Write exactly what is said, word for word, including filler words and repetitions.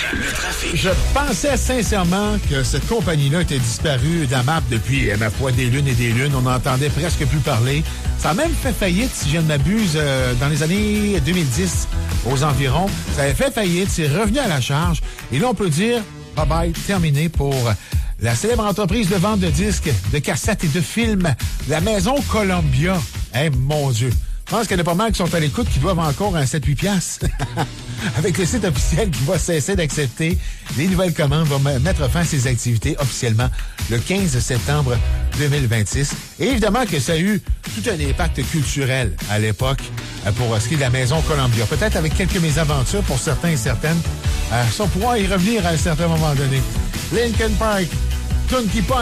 Je pensais sincèrement que cette compagnie-là était disparue de la map depuis, ma foi, des lunes et des lunes. On n'entendait presque plus parler. Ça a même fait faillite, si je ne m'abuse, euh, dans les années deux mille dix, aux environs. Ça avait fait faillite, c'est revenu à la charge. Et là, on peut dire, bye-bye, terminé pour la célèbre entreprise de vente de disques, de cassettes et de films, la maison Columbia. Eh, mon Dieu! Je pense qu'il y en a pas mal qui sont à l'écoute qui doivent encore un sept huit piastres. Avec le site officiel qui va cesser d'accepter les nouvelles commandes, va mettre fin à ses activités officiellement le quinze septembre deux mille vingt-six. Et évidemment que ça a eu tout un impact culturel à l'époque pour ce qui est de la maison Columbia. Peut-être avec quelques mésaventures pour certains et certaines, euh, sans pouvoir y revenir à un certain moment donné. Linkin Park, tune qui